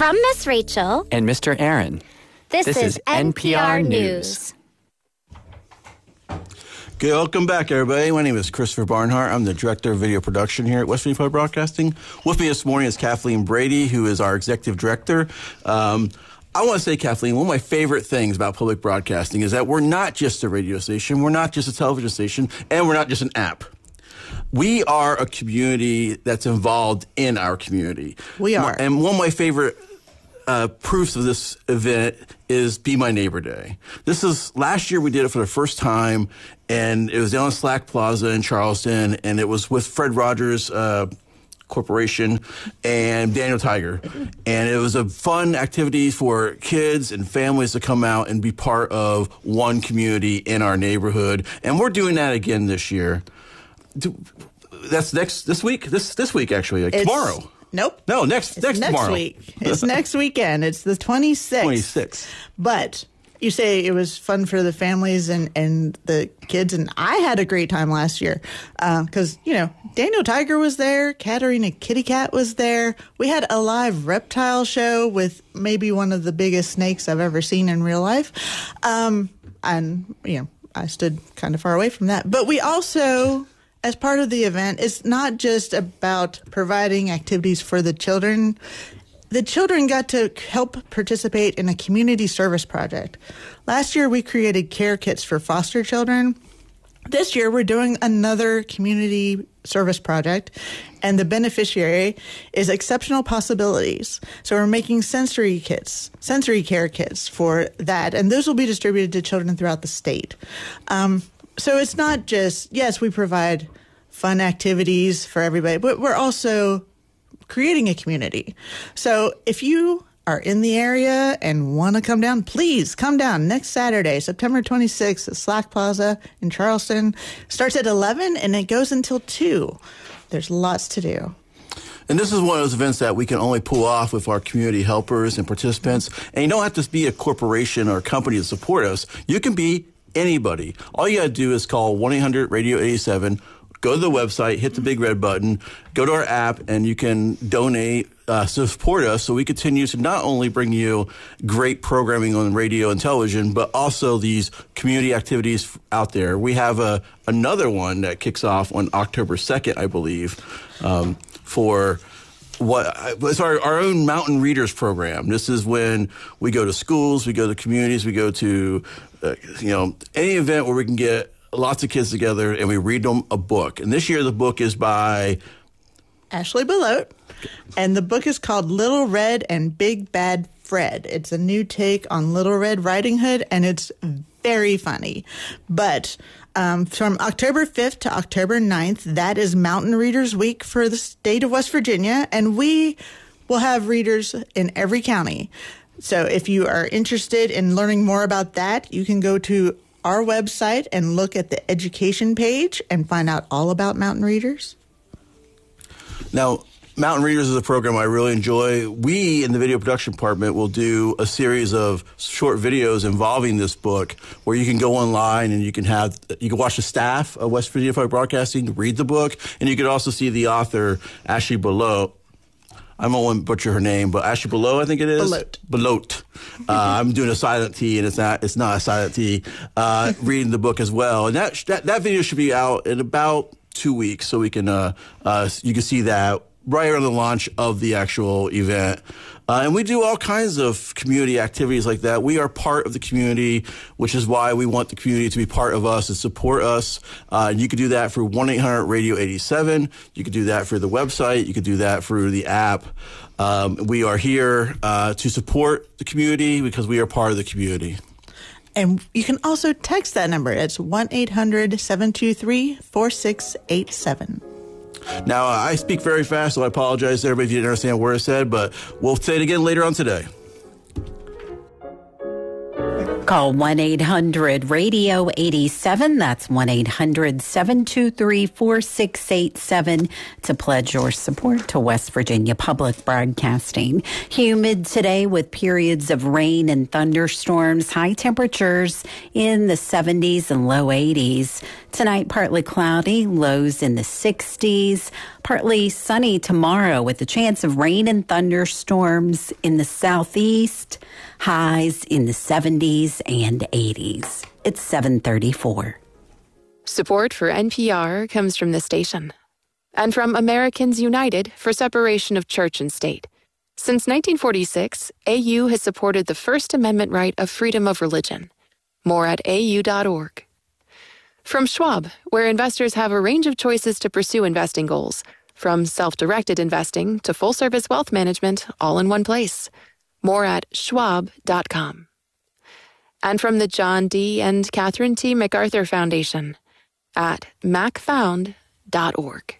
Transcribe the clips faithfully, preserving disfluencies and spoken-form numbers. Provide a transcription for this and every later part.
From Miss Rachel and Mister Aaron, this, this is, is N P R, N P R News. Good, welcome back, everybody. My name is Christopher Barnhart. I'm the Director of Video Production here at West Virginia Public Broadcasting. With me this morning is Kathleen Brady, who is our Executive Director. Um, I want to say, Kathleen, one of my favorite things about public broadcasting is that we're not just a radio station, we're not just a television station, and we're not just an app. We are a community that's involved in our community. We are. And one of my favorite uh, proofs of this event is Be My Neighbor Day. This is, last year we did it for the first time, and it was down at Slack Plaza in Charleston, and it was with Fred Rogers uh, Corporation and Daniel Tiger. And it was a fun activity for kids and families to come out and be part of one community in our neighborhood. And we're doing that again this year. That's next, this week? This this week, actually, like It's- tomorrow. Nope. No, next It's next, next tomorrow. week. It's next weekend. It's the twenty-sixth. twenty-sixth. But you say it was fun for the families and, and the kids, and I had a great time last year because, uh, you know, Daniel Tiger was there, Katarina Kitty Cat was there. We had a live reptile show with maybe one of the biggest snakes I've ever seen in real life. Um, and, you know, I stood kind of far away from that. But we also, as part of the event, it's not just about providing activities for the children. The children got to help participate in a community service project. Last year, we created care kits for foster children. This year, we're doing another community service project, and the beneficiary is Exceptional Possibilities. So we're making sensory kits, sensory care kits for that, and those will be distributed to children throughout the state. Um, so it's not just, yes, we provide fun activities for everybody, but we're also creating a community. So if you are in the area and want to come down, please come down next Saturday, September twenty-sixth at Slack Plaza in Charleston. Starts at eleven and it goes until two. There's lots to do. And this is one of those events that we can only pull off with our community helpers and participants. And you don't have to be a corporation or a company to support us. You can be anybody. All you got to do is call one eight hundred radio eighty-seven. Go to the website, hit the big red button, go to our app, and you can donate uh, to support us so we continue to not only bring you great programming on radio and television, but also these community activities out there. We have a, another one that kicks off on October second, I believe, um, for what it's our, our own Mountain Readers program. This is when we go to schools, we go to communities, we go to, uh, you know, any event where we can get lots of kids together and we read them a book. And this year the book is by Ashley Belote, and the book is called Little Red and Big Bad Fred. It's a new take on Little Red Riding Hood, and it's very funny. But um, from October fifth to October ninth, that is Mountain Readers Week for the state of West Virginia, and we will have readers in every county. So if you are interested in learning more about that, you can go to our website and look at the education page and find out all about Mountain Readers. Now, Mountain Readers is a program I really enjoy. We in the video production department will do a series of short videos involving this book where you can go online and you can have you can watch the staff of West Virginia Public Broadcasting read the book, and you can also see the author, Ashley Belote. I'm not going to butcher her name, but Ashley Belote, I think it is. Belote. Belote. Uh, I'm doing a silent T, and it's not it's not a silent T. Uh, reading the book as well, and that, that that video should be out in about two weeks, so we can uh, uh, you can see that right around the launch of the actual event. Uh, and we do all kinds of community activities like that. We are part of the community, which is why we want the community to be part of us and support us. Uh, and you can do that through one eight hundred radio eighty-seven. You can do that through the website. You can do that through the app. Um, we are here uh, to support the community because we are part of the community. And you can also text that number. It's one eight hundred seven two three four six eight seven. Now, uh, I speak very fast, so I apologize to everybody if you didn't understand what I said, but we'll say it again later on today. Call one eight hundred radio eighty-seven. That's one eight hundred seven two three four six eight seven to pledge your support to West Virginia Public Broadcasting. Humid today with periods of rain and thunderstorms. High temperatures in the seventies and low eighties. Tonight, partly cloudy, lows in the sixties. Partly sunny tomorrow with a chance of rain and thunderstorms in the southeast. Highs in the seventies and eighties. It's seven thirty-four. Support for N P R comes from the station and from Americans United for Separation of Church and State. Since nineteen forty-six, A U has supported the First Amendment right of freedom of religion. More at A U dot org. From Schwab, where investors have a range of choices to pursue investing goals, from self-directed investing to full-service wealth management, all in one place. More at schwab dot com. And from the John D. and Catherine T. MacArthur Foundation at mac found dot org.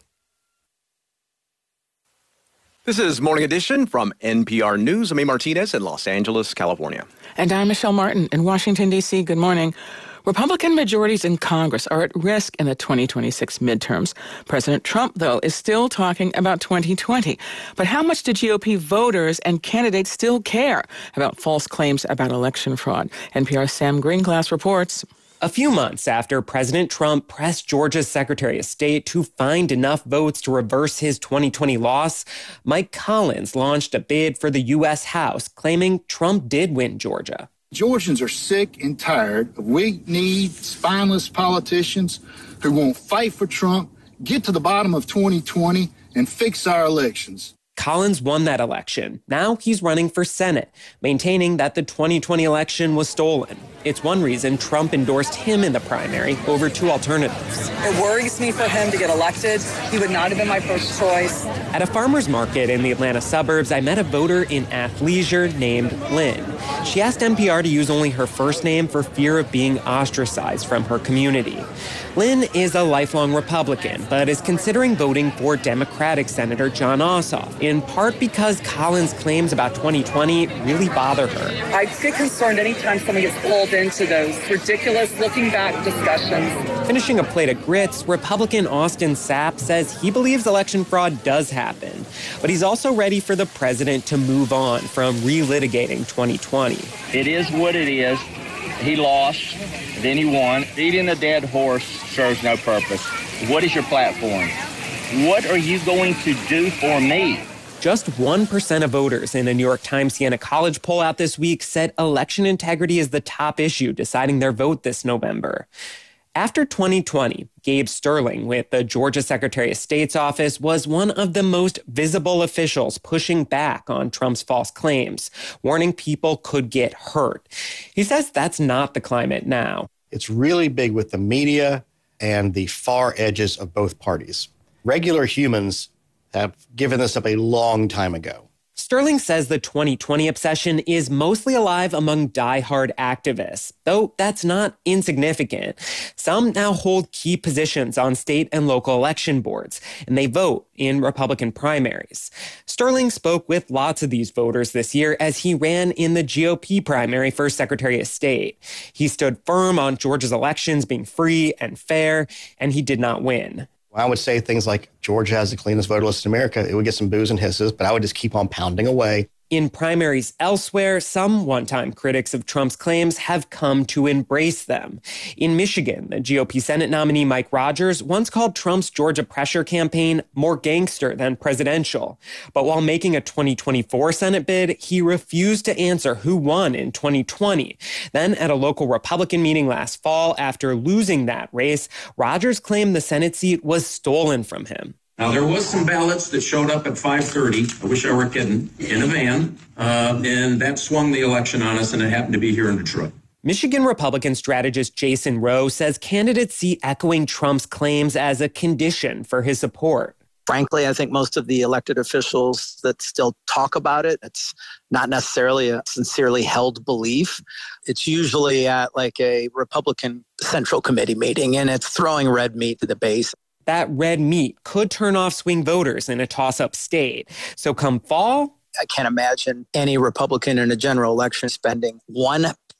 This is Morning Edition from N P R News. I'm A. Martinez in Los Angeles, California. And I'm Michelle Martin in Washington, D C. Good morning. Republican majorities in Congress are at risk in the twenty twenty-six midterms. President Trump, though, is still talking about twenty twenty. But how much do G O P voters and candidates still care about false claims about election fraud? N P R's Sam Greenglass reports. A few months after President Trump pressed Georgia's Secretary of State to find enough votes to reverse his twenty twenty loss, Mike Collins launched a bid for the U S House, claiming Trump did win Georgia. Georgians are sick and tired of weak-kneed, spineless politicians who won't fight for Trump, get to the bottom of twenty twenty, and fix our elections. Collins won that election. Now he's running for Senate, maintaining that the twenty twenty election was stolen. It's one reason Trump endorsed him in the primary over two alternatives. It worries me for him to get elected. He would not have been my first choice. At a farmer's market in the Atlanta suburbs, I met a voter in athleisure named Lynn. She asked N P R to use only her first name for fear of being ostracized from her community. Lynn is a lifelong Republican, but is considering voting for Democratic Senator Jon Ossoff, in part because Collins' claims about twenty twenty really bother her. I get concerned anytime someone gets pulled into those ridiculous looking back discussions. Finishing a plate of grits, Republican Austin Sapp says he believes election fraud does happen, but he's also ready for the president to move on from relitigating twenty twenty. It is what it is. He lost, then he won. Beating a dead horse serves no purpose. What is your platform? What are you going to do for me? Just one percent of voters in a New York Times Siena College poll out this week said election integrity is the top issue deciding their vote this November. After twenty twenty, Gabe Sterling with the Georgia Secretary of State's office was one of the most visible officials pushing back on Trump's false claims, warning people could get hurt. He says that's not the climate now. It's really big with the media and the far edges of both parties. Regular humans have given this up a long time ago. Sterling says the twenty twenty obsession is mostly alive among diehard activists, though that's not insignificant. Some now hold key positions on state and local election boards, and they vote in Republican primaries. Sterling spoke with lots of these voters this year as he ran in the G O P primary for Secretary of State. He stood firm on Georgia's elections being free and fair, and he did not win. I would say things like Georgia has the cleanest voter list in America. It would get some boos and hisses, but I would just keep on pounding away. In primaries elsewhere, some one-time critics of Trump's claims have come to embrace them. In Michigan, the G O P Senate nominee Mike Rogers once called Trump's Georgia pressure campaign more gangster than presidential. But while making a twenty twenty-four Senate bid, he refused to answer who won in twenty twenty. Then at a local Republican meeting last fall, after losing that race, Rogers claimed the Senate seat was stolen from him. Now, there was some ballots that showed up at five thirty, I wish I were kidding, in a van, uh, and that swung the election on us, and it happened to be here in Detroit. Michigan Republican strategist Jason Rowe says candidates see echoing Trump's claims as a condition for his support. Frankly, I think most of the elected officials that still talk about it, it's not necessarily a sincerely held belief. It's usually at like a Republican Central Committee meeting, and it's throwing red meat to the base. That red meat could turn off swing voters in a toss-up state. So come fall, I can't imagine any Republican in a general election spending one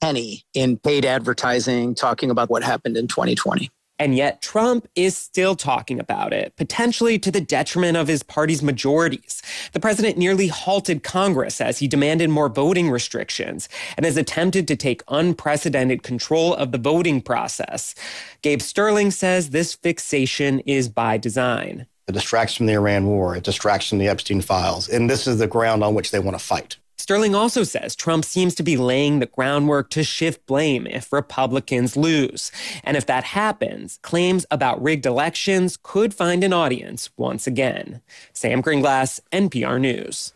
penny in paid advertising talking about what happened in twenty twenty. And yet Trump is still talking about it, potentially to the detriment of his party's majorities. The president nearly halted Congress as he demanded more voting restrictions and has attempted to take unprecedented control of the voting process. Gabe Sterling says this fixation is by design. It distracts from the Iran war. It distracts from the Epstein files. And this is the ground on which they want to fight. Sterling also says Trump seems to be laying the groundwork to shift blame if Republicans lose. And if that happens, claims about rigged elections could find an audience once again. Sam Greenglass, N P R News.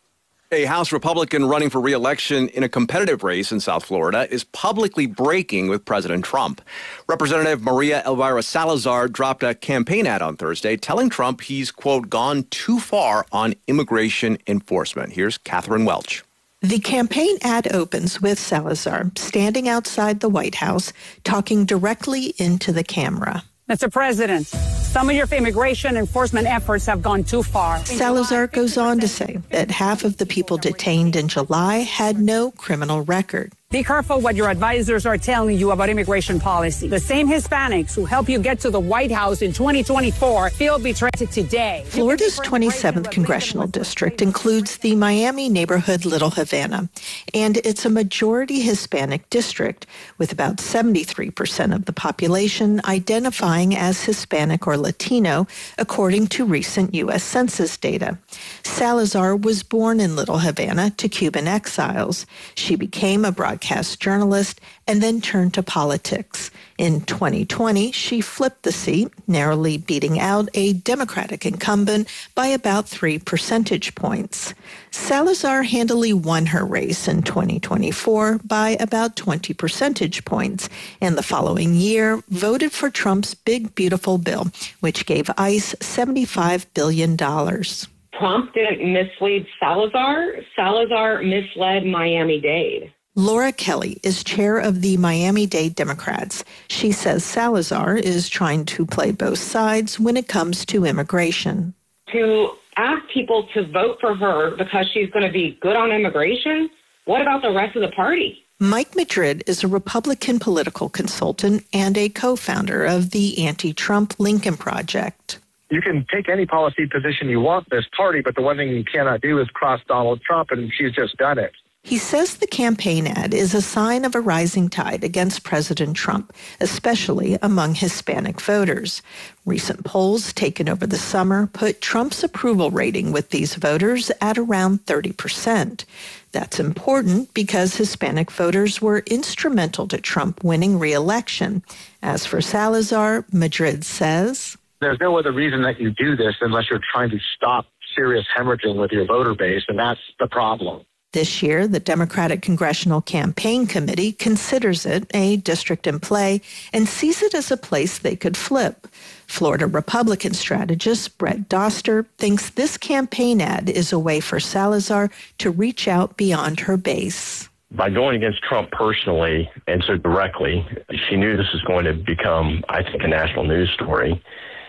A House Republican running for re-election in a competitive race in South Florida is publicly breaking with President Trump. Representative Maria Elvira Salazar dropped a campaign ad on Thursday telling Trump he's, quote, gone too far on immigration enforcement. Here's Catherine Welch. The campaign ad opens with Salazar standing outside the White House, talking directly into the camera. Mister President, some of your immigration enforcement efforts have gone too far. Salazar goes on to say that half of the people detained in July had no criminal record. Be careful what your advisors are telling you about immigration policy. The same Hispanics who help you get to the White House in twenty twenty-four feel betrayed today. Florida's twenty-seventh congressional district includes the Miami neighborhood Little Havana, and it's a majority Hispanic district with about seventy-three percent of the population identifying as Hispanic or Latino, according to recent U S Census data. Salazar was born in Little Havana to Cuban exiles. She became a broadcaster broadcast journalist, and then turned to politics. In twenty twenty, she flipped the seat, narrowly beating out a Democratic incumbent by about three percentage points. Salazar handily won her race in twenty twenty-four by about twenty percentage points, and the following year voted for Trump's Big Beautiful Bill, which gave ICE seventy-five billion dollars. Trump didn't mislead Salazar. Salazar misled Miami-Dade. Laura Kelly is chair of the Miami-Dade Democrats. She says Salazar is trying to play both sides when it comes to immigration. To ask people to vote for her because she's going to be good on immigration, what about the rest of the party? Mike Madrid is a Republican political consultant and a co-founder of the anti-Trump Lincoln Project. You can take any policy position you want in this party, but the one thing you cannot do is cross Donald Trump, and she's just done it. He says the campaign ad is a sign of a rising tide against President Trump, especially among Hispanic voters. Recent polls taken over the summer put Trump's approval rating with these voters at around thirty percent. That's important because Hispanic voters were instrumental to Trump winning re-election. As for Salazar, Madrid says, there's no other reason that you do this unless you're trying to stop serious hemorrhaging with your voter base, and that's the problem. This year, the Democratic Congressional Campaign Committee considers it a district in play and sees it as a place they could flip. Florida Republican strategist Brett Doster thinks this campaign ad is a way for Salazar to reach out beyond her base. By going against Trump personally and so directly, she knew this was going to become, I think, a national news story.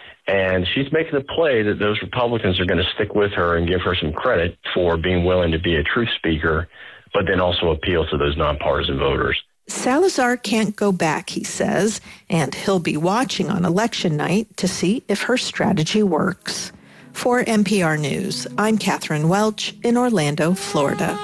And she's making a play that those Republicans are going to stick with her and give her some credit for being willing to be a truth speaker, but then also appeal to those nonpartisan voters. Salazar can't go back, he says, and he'll be watching on election night to see if her strategy works. For N P R News, I'm Catherine Welch in Orlando, Florida.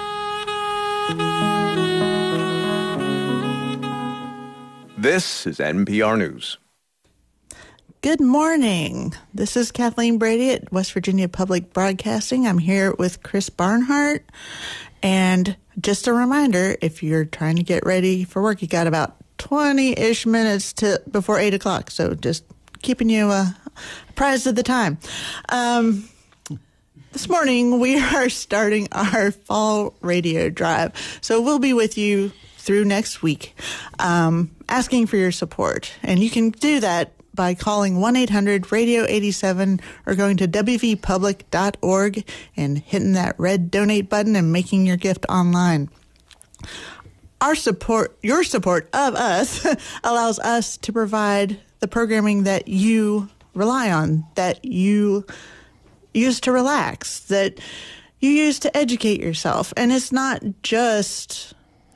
This is N P R News. Good morning. This is Kathleen Brady at West Virginia Public Broadcasting. I'm here with Chris Barnhart. And just a reminder, if you're trying to get ready for work, you got about twenty-ish minutes to before eight o'clock. So just keeping you uh, apprised of the time. Um, this morning, we are starting our fall radio drive. So we'll be with you through next week, um, asking for your support. And you can do that by calling one eight hundred radio eighty-seven or going to w v public dot org and hitting that red donate button and making your gift online. Our support, your support of us, allows us to provide the programming that you rely on, that you use to relax, that you use to educate yourself. And it's not just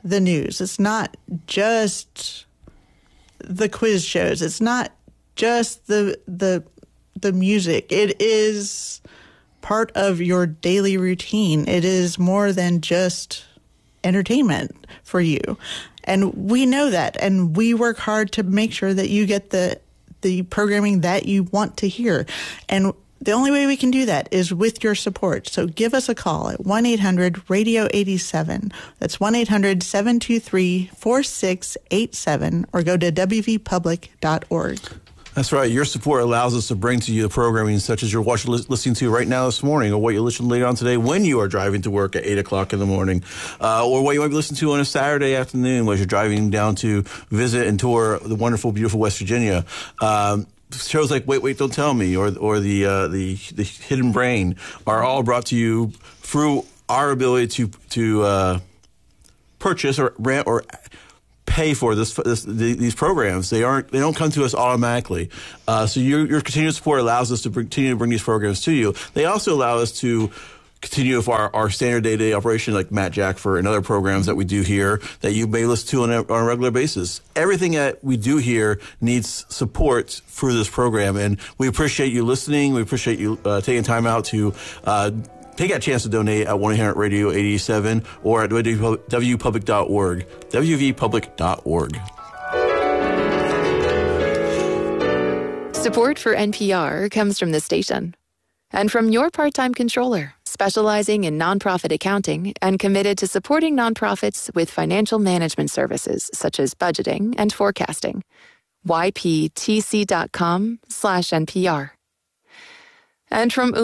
the news. It's not just the quiz shows. It's not just the the the music. It is part of your daily routine. It is more than just entertainment for you. And we know that, and we work hard to make sure that you get the the programming that you want to hear. And the only way we can do that is with your support. So give us a call at one eight hundred radio eighty-seven. That's one eight hundred seven two three four six eight seven, or go to w v public dot org. That's right. Your support allows us to bring to you the programming such as you're watching, listening to right now this morning, or what you're listening to later on today when you are driving to work at eight o'clock in the morning, uh, or what you might be listening to on a Saturday afternoon as you're driving down to visit and tour the wonderful, beautiful West Virginia. Um, shows like Wait, Wait, Don't Tell Me, or or the uh, the the Hidden Brain are all brought to you through our ability to to uh, purchase or rent or pay for this, this these programs. They aren't they don't come to us automatically. Uh, so your your continued support allows us to bring, continue to bring these programs to you. They also allow us to continue with our, our standard day-to-day operation, like Matt Jackford and other programs that we do here that you may listen to on a, on a regular basis. Everything that we do here needs support through this program, and we appreciate you listening. We appreciate you uh, taking time out to uh, take that chance to donate at one eight hundred radio eighty-seven or at w v public dot org, w v public dot org. Support for N P R comes from the station and from your part-time controller, specializing in nonprofit accounting and committed to supporting nonprofits with financial management services such as budgeting and forecasting. y p t c dot com slash N P R. And from